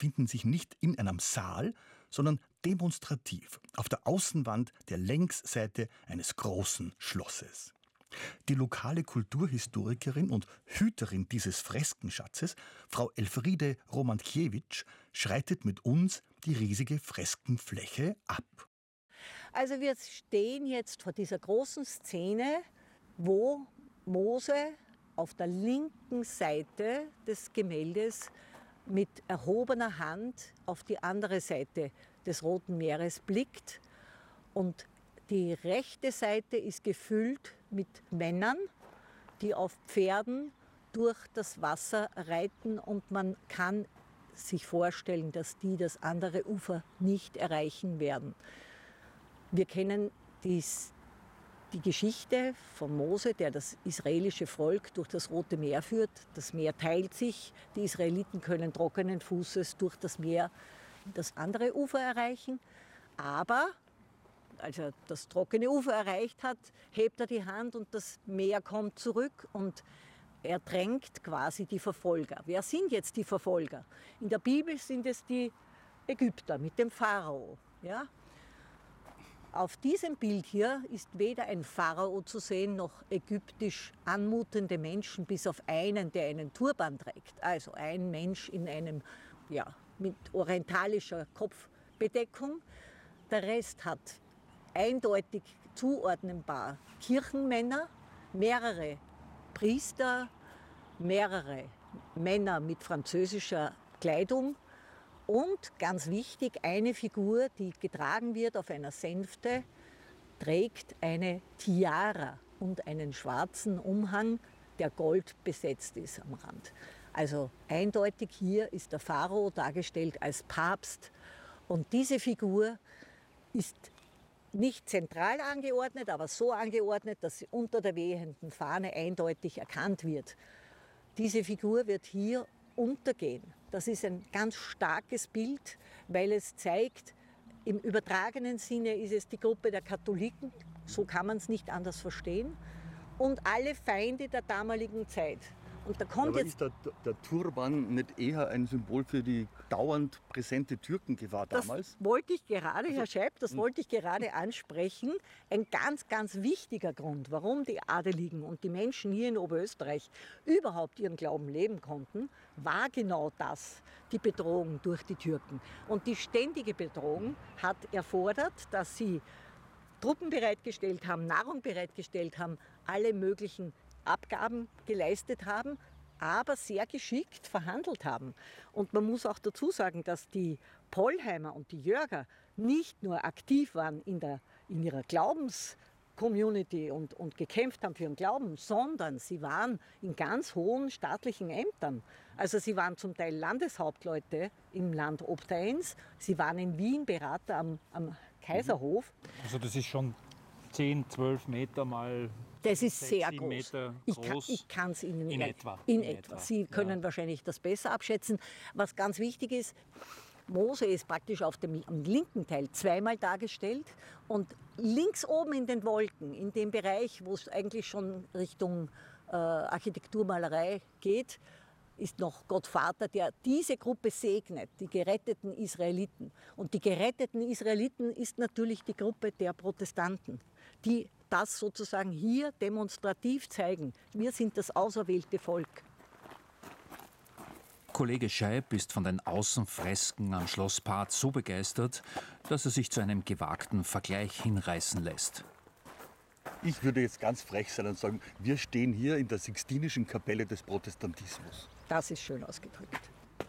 finden sich nicht in einem Saal, sondern demonstrativ auf der Außenwand der Längsseite eines großen Schlosses. Die lokale Kulturhistorikerin und Hüterin dieses Freskenschatzes, Frau Elfriede Romantkiewicz, schreitet mit uns die riesige Freskenfläche ab. Also wir stehen jetzt vor dieser großen Szene, wo Mose auf der linken Seite des Gemäldes mit erhobener Hand auf die andere Seite des Roten Meeres blickt. Und die rechte Seite ist gefüllt mit Männern, die auf Pferden durch das Wasser reiten, und man kann sich vorstellen, dass die das andere Ufer nicht erreichen werden. Wir kennen die Geschichte von Mose, der das israelische Volk durch das Rote Meer führt. Das Meer teilt sich, die Israeliten können trockenen Fußes durch das Meer das andere Ufer erreichen, aber als er das trockene Ufer erreicht hat, hebt er die Hand und das Meer kommt zurück und er drängt quasi die Verfolger. Wer sind jetzt die Verfolger? In der Bibel sind es die Ägypter mit dem Pharao. Ja? Auf diesem Bild hier ist weder ein Pharao zu sehen, noch ägyptisch anmutende Menschen, bis auf einen, der einen Turban trägt. Also ein Mensch in einem, mit orientalischer Kopfbedeckung. Der Rest hat eindeutig zuordnenbar Kirchenmänner, mehrere Priester, mehrere Männer mit französischer Kleidung und ganz wichtig, eine Figur, die getragen wird auf einer Sänfte, trägt eine Tiara und einen schwarzen Umhang, der gold besetzt ist am Rand. Also eindeutig hier ist der Pharao dargestellt als Papst, und diese Figur ist nicht zentral angeordnet, aber so angeordnet, dass sie unter der wehenden Fahne eindeutig erkannt wird. Diese Figur wird hier untergehen. Das ist ein ganz starkes Bild, weil es zeigt, im übertragenen Sinne ist es die Gruppe der Katholiken, so kann man es nicht anders verstehen, und alle Feinde der damaligen Zeit. Und da kommt aber ist der Turban nicht eher ein Symbol für die dauernd präsente Türkengefahr damals? Das wollte ich gerade, Herr Scheib, ansprechen. Ein ganz, ganz wichtiger Grund, warum die Adeligen und die Menschen hier in Oberösterreich überhaupt ihren Glauben leben konnten, war genau das, die Bedrohung durch die Türken. Und die ständige Bedrohung hat erfordert, dass sie Truppen bereitgestellt haben, Nahrung bereitgestellt haben, alle möglichen Abgaben geleistet haben, aber sehr geschickt verhandelt haben. Und man muss auch dazu sagen, dass die Pollheimer und die Jörger nicht nur aktiv waren in ihrer Glaubenscommunity und gekämpft haben für ihren Glauben, sondern sie waren in ganz hohen staatlichen Ämtern. Also sie waren zum Teil Landeshauptleute im Land Obdains, sie waren in Wien Berater am Kaiserhof. Also das ist schon 10, 12 Meter mal. Das ist 6, sehr 7 groß. Meter groß. Ich kann es Ihnen in etwa. Sie können wahrscheinlich das besser abschätzen. Was ganz wichtig ist, Mose ist praktisch am linken Teil zweimal dargestellt, und links oben in den Wolken, in dem Bereich, wo es eigentlich schon Richtung Architekturmalerei geht, ist noch Gott Vater, der diese Gruppe segnet, die geretteten Israeliten. Und die geretteten Israeliten ist natürlich die Gruppe der Protestanten, die das sozusagen hier demonstrativ zeigen. Wir sind das auserwählte Volk. Kollege Scheib ist von den Außenfresken am Schloss Parz so begeistert, dass er sich zu einem gewagten Vergleich hinreißen lässt. Ich würde jetzt ganz frech sein und sagen, wir stehen hier in der Sixtinischen Kapelle des Protestantismus. Das ist schön ausgedrückt.